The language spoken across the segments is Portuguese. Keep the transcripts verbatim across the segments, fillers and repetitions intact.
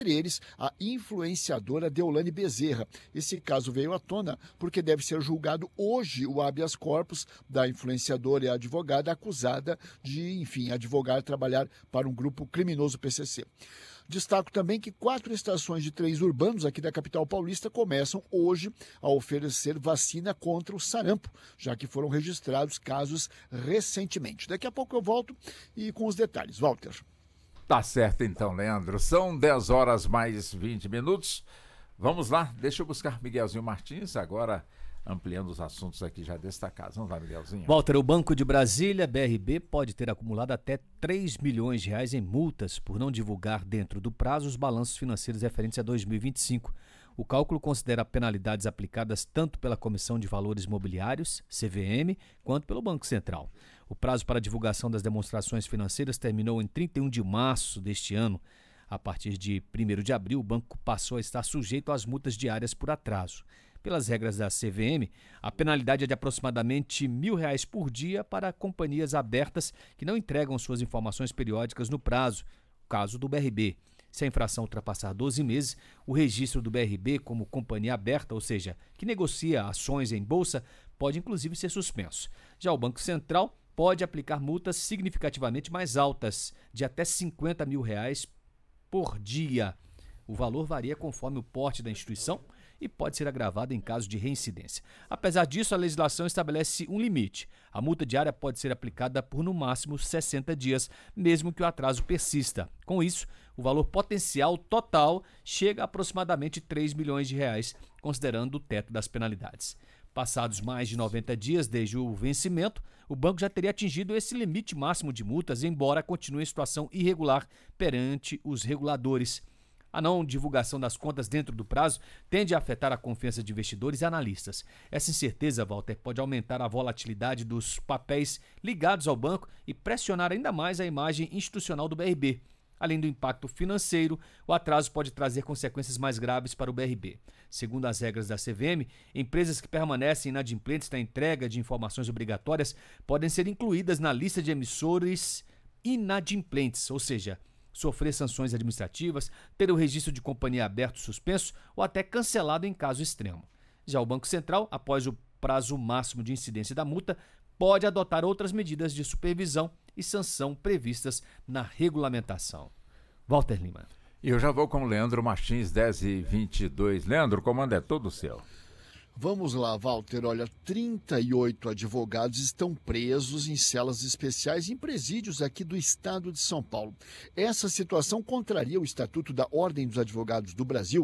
Entre eles, a influenciadora Deolane Bezerra. Esse caso veio à tona porque deve ser julgado hoje o habeas corpus da influenciadora e advogada acusada de, enfim, advogar e trabalhar para um grupo criminoso P C C. Destaco também que quatro estações de trens urbanos aqui da capital paulista começam hoje a oferecer vacina contra o sarampo, já que foram registrados casos recentemente. Daqui a pouco eu volto e com os detalhes. Walter. Tá certo então, Leandro. São dez horas mais vinte minutos. Vamos lá, deixa eu buscar Miguelzinho Martins, agora ampliando os assuntos aqui já destacados. Vamos lá, Miguelzinho. Walter, o Banco de Brasília, B R B, pode ter acumulado até três milhões de reais em multas por não divulgar dentro do prazo os balanços financeiros referentes a dois mil e vinte e cinco. O cálculo considera penalidades aplicadas tanto pela Comissão de Valores Mobiliários, C V M, quanto pelo Banco Central. O prazo para a divulgação das demonstrações financeiras terminou em trinta e um de março deste ano. A partir de primeiro de abril, o banco passou a estar sujeito às multas diárias por atraso. Pelas regras da C V M, a penalidade é de aproximadamente mil reais por dia para companhias abertas que não entregam suas informações periódicas no prazo, caso do B R B. Se a infração ultrapassar doze meses, o registro do B R B como companhia aberta, ou seja, que negocia ações em bolsa, pode inclusive ser suspenso. Já o Banco Central pode aplicar multas significativamente mais altas, de até cinquenta mil reais por dia. O valor varia conforme o porte da instituição e pode ser agravado em caso de reincidência. Apesar disso, a legislação estabelece um limite. A multa diária pode ser aplicada por no máximo sessenta dias, mesmo que o atraso persista. Com isso, o valor potencial total chega a aproximadamente três milhões de reais, considerando o teto das penalidades. Passados mais de noventa dias desde o vencimento, o banco já teria atingido esse limite máximo de multas, embora continue em situação irregular perante os reguladores. A não divulgação das contas dentro do prazo tende a afetar a confiança de investidores e analistas. Essa incerteza, Walter, pode aumentar a volatilidade dos papéis ligados ao banco e pressionar ainda mais a imagem institucional do B R B. Além do impacto financeiro, o atraso pode trazer consequências mais graves para o B R B. Segundo as regras da C V M, empresas que permanecem inadimplentes na entrega de informações obrigatórias podem ser incluídas na lista de emissores inadimplentes, ou seja, sofrer sanções administrativas, ter o registro de companhia aberto suspenso ou até cancelado em caso extremo. Já o Banco Central, após o prazo máximo de incidência da multa, pode adotar outras medidas de supervisão e sanção previstas na regulamentação. Walter Lima. E eu já vou com o Leandro Martins, dez e vinte e dois. Leandro, o comando é todo seu. Vamos lá, Walter. Olha, trinta e oito advogados estão presos em celas especiais em presídios aqui do estado de São Paulo. Essa situação contraria o Estatuto da Ordem dos Advogados do Brasil,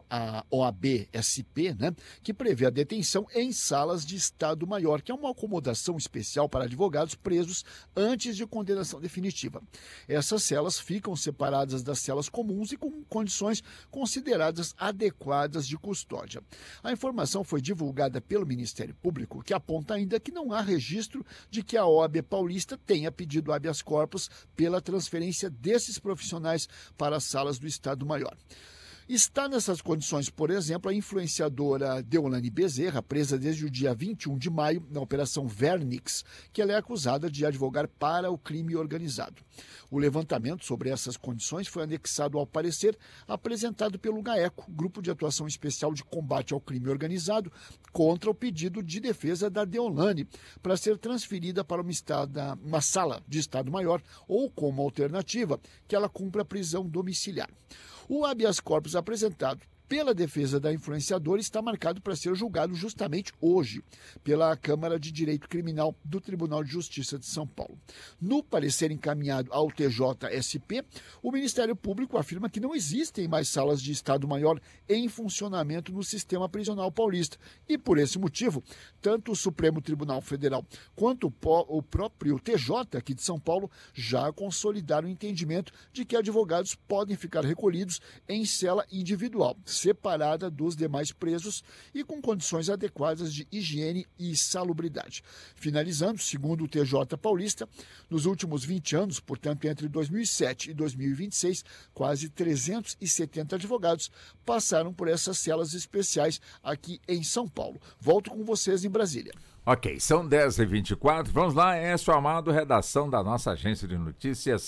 a O A B S P, né, que prevê a detenção em salas de Estado Maior, que é uma acomodação especial para advogados presos antes de condenação definitiva. Essas celas ficam separadas das celas comuns e com condições consideradas adequadas de custódia. A informação foi foi divulgada pelo Ministério Público, que aponta ainda que não há registro de que a O A B Paulista tenha pedido habeas corpus pela transferência desses profissionais para as salas do Estado Maior. Está nessas condições, por exemplo, a influenciadora Deolane Bezerra, presa desde o dia vinte e um de maio na Operação Vernix, que ela é acusada de advogar para o crime organizado. O levantamento sobre essas condições foi anexado ao parecer apresentado pelo GAECO, Grupo de Atuação Especial de Combate ao Crime Organizado, contra o pedido de defesa da Deolane para ser transferida para uma, estada, uma sala de Estado Maior ou, como alternativa, que ela cumpra prisão domiciliar. O habeas corpus apresentado pela defesa da influenciadora está marcado para ser julgado justamente hoje pela Câmara de Direito Criminal do Tribunal de Justiça de São Paulo. No parecer encaminhado ao T J S P, o Ministério Público afirma que não existem mais salas de Estado Maior em funcionamento no sistema prisional paulista e, por esse motivo, tanto o Supremo Tribunal Federal quanto o próprio T J aqui de São Paulo já consolidaram o entendimento de que advogados podem ficar recolhidos em cela individual, separada dos demais presos e com condições adequadas de higiene e salubridade. Finalizando, segundo o T J Paulista, nos últimos vinte anos, portanto entre dois mil e sete e dois mil e vinte e seis, quase trezentos e setenta advogados passaram por essas celas especiais aqui em São Paulo. Volto com vocês em Brasília. Ok, são dez e vinte e quatro, vamos lá, Écio Amado, redação da nossa agência de notícias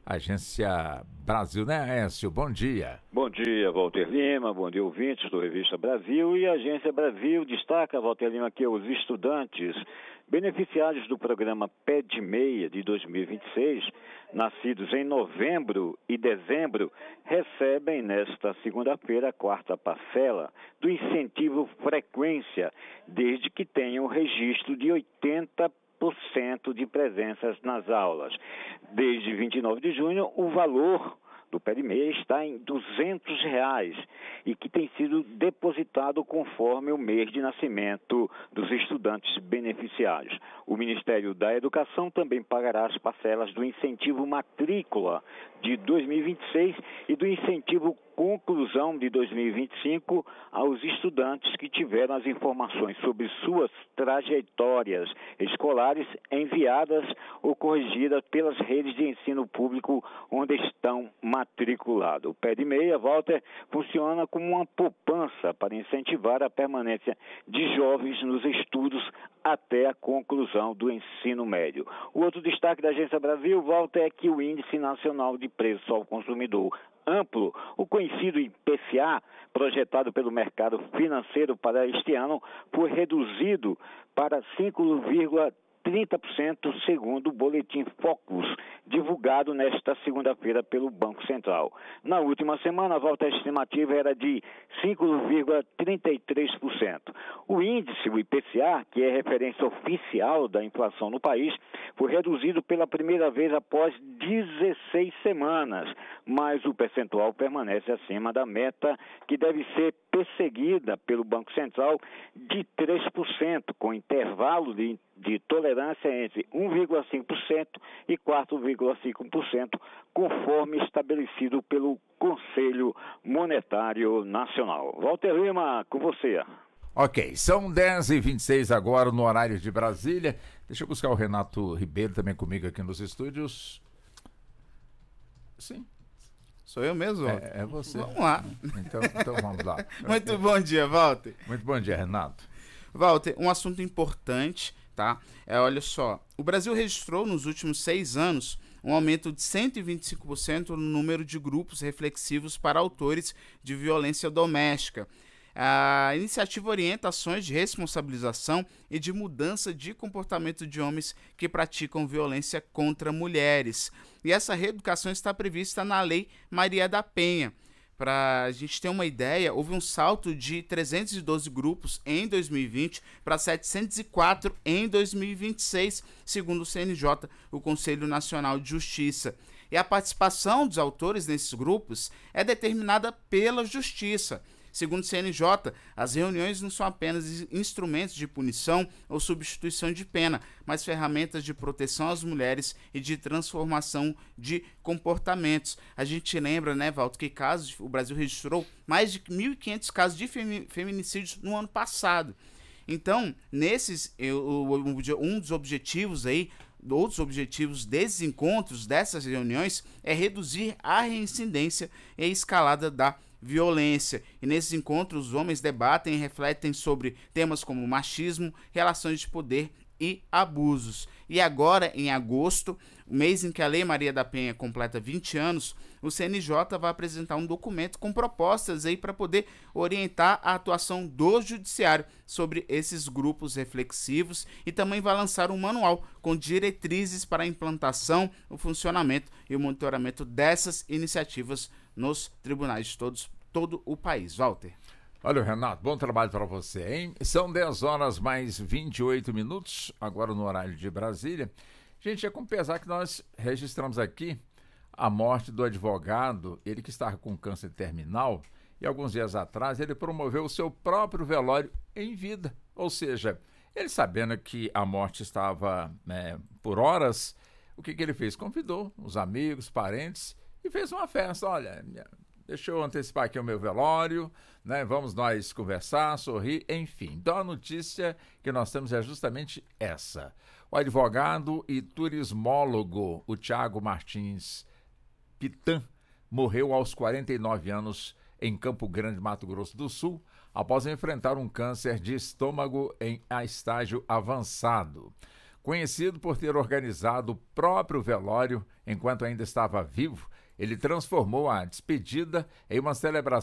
Agência Brasil, né, Écio? Bom dia. Bom dia, Walter Lima, bom dia, ouvintes do Revista Brasil. E a Agência Brasil destaca, Walter Lima, que os estudantes beneficiários do programa Pé de Meia de dois mil e vinte e seis, nascidos em novembro e dezembro, recebem nesta segunda-feira a quarta parcela do incentivo frequência, desde que tenham registro de oitenta por cento de presenças nas aulas. Desde vinte e nove de junho, o valor do pé de meia está em duzentos reais e que tem sido depositado conforme o mês de nascimento dos estudantes beneficiários. O Ministério da Educação também pagará as parcelas do incentivo matrícula de dois mil e vinte e seis e do incentivo conclusão de dois mil e vinte e cinco aos estudantes que tiveram as informações sobre suas trajetórias escolares enviadas ou corrigidas pelas redes de ensino público onde estão matriculados. O Pé de Meia, Walter, funciona como uma poupança para incentivar a permanência de jovens nos estudos até a conclusão do ensino médio. O outro destaque da Agência Brasil, Walter, é que o Índice Nacional de Preços ao Consumidor Amplo, o conhecido I P C A, projetado pelo mercado financeiro para este ano, foi reduzido para cinco vírgula trinta por cento, segundo o boletim Focus, divulgado nesta segunda-feira pelo Banco Central. Na última semana, a volta estimativa era de cinco vírgula trinta e três por cento. O índice, o I P C A, que é referência oficial da inflação no país, foi reduzido pela primeira vez após dezesseis semanas, mas o percentual permanece acima da meta, que deve ser perseguida pelo Banco Central de três por cento, com intervalo de, de tolerância entre um vírgula cinco por cento e quatro vírgula cinco por cento, conforme estabelecido pelo Conselho Monetário Nacional. Walter Lima, com você. Ok, são dez e vinte e seis agora no horário de Brasília. Deixa eu buscar o Renato Ribeiro também comigo aqui nos estúdios. Sim. Sou eu mesmo? É, é você. Vamos lá. Então, então vamos lá. Muito bom dia, Walter. Muito bom dia, Renato. Walter, um assunto importante, tá? É, olha só, o Brasil registrou nos últimos seis anos um aumento de cento e vinte e cinco por cento no número de grupos reflexivos para autores de violência doméstica. A iniciativa orienta ações de responsabilização e de mudança de comportamento de homens que praticam violência contra mulheres. E essa reeducação está prevista na Lei Maria da Penha. Para a gente ter uma ideia, houve um salto de trezentos e doze grupos em dois mil e vinte para setecentos e quatro em dois mil e vinte e seis, segundo o C N J, o Conselho Nacional de Justiça. E a participação dos autores nesses grupos é determinada pela Justiça. Segundo o C N J, as reuniões não são apenas instrumentos de punição ou substituição de pena, mas ferramentas de proteção às mulheres e de transformação de comportamentos. A gente lembra, né, Valdo, que casos, o Brasil registrou mais de mil e quinhentos casos de feminicídios no ano passado. Então, nesses, um dos objetivos aí, outros objetivos desses encontros, dessas reuniões, é reduzir a reincidência e a escalada da violência. E nesses encontros, os homens debatem e refletem sobre temas como machismo, relações de poder e abusos. E agora, em agosto, o mês em que a Lei Maria da Penha completa vinte anos, o C N J vai apresentar um documento com propostas aí para poder orientar a atuação do judiciário sobre esses grupos reflexivos e também vai lançar um manual com diretrizes para a implantação, o funcionamento e o monitoramento dessas iniciativas nos tribunais de todos, todo o país. Walter. Olha, Renato, bom trabalho para você, hein? São dez horas mais vinte e oito minutos, agora no horário de Brasília. Gente, é com pesar que nós registramos aqui a morte do advogado, ele que estava com câncer terminal, e alguns dias atrás ele promoveu o seu próprio velório em vida. Ou seja, ele sabendo que a morte estava é, por horas, o que, que ele fez? Convidou os amigos, parentes e fez uma festa. Olha, deixa eu antecipar aqui o meu velório, né? Vamos nós conversar, sorrir, enfim. Então a notícia que nós temos é justamente essa. O advogado e turismólogo, o Tiago Martins Pitan, morreu aos quarenta e nove anos em Campo Grande, Mato Grosso do Sul, após enfrentar um câncer de estômago em estágio avançado. Conhecido por ter organizado o próprio velório enquanto ainda estava vivo, ele transformou a despedida em uma celebração